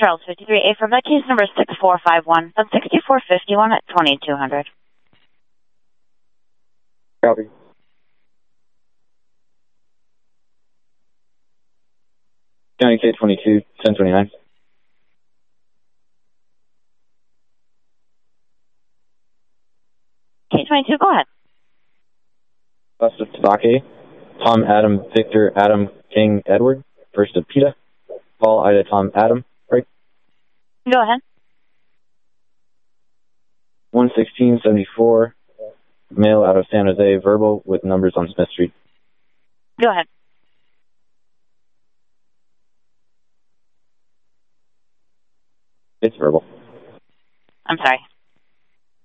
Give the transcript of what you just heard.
Charles 53A for that case number 6451. That's 6451 at 2200. Copy. County K-22, 1029. K-22, go ahead. West of Tabake, Tom Adam Victor Adam King Edward, first of PETA, Paul Ida Tom Adam, right? Go ahead. 11674, male out of San Jose, verbal with numbers on Smith Street. Go ahead. It's verbal. I'm sorry.